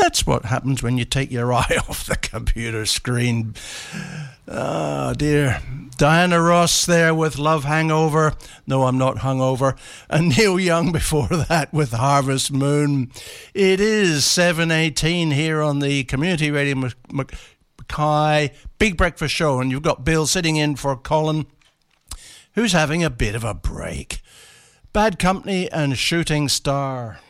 That's what happens when you take your eye off the computer screen. Oh, dear. Diana Ross there with Love Hangover. No, I'm not hungover. And Neil Young before that with Harvest Moon. It is 7:18 here on the Community Radio Mackay Big Breakfast Show. And you've got Bill sitting in for Colin, who's having a bit of a break. Bad Company and Shooting Star.